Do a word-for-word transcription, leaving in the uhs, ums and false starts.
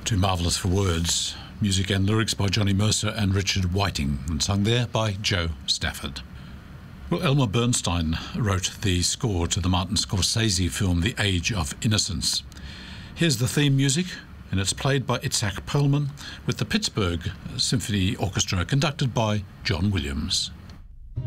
Too marvellous for words. Music and lyrics by Johnny Mercer and Richard Whiting, and sung there by Joe Stafford. Well, Elmer Bernstein wrote the score to the Martin Scorsese film The Age of Innocence. Here's the theme music, and it's played by Itzhak Perlman with the Pittsburgh Symphony Orchestra, conducted by John Williams.